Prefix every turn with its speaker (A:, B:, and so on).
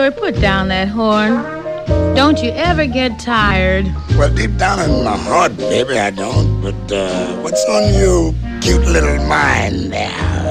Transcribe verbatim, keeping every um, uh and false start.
A: Stuart, put down that horn. Don't you ever get tired.
B: Well, deep down in my heart, baby, I don't. But uh, what's on your cute little mind there?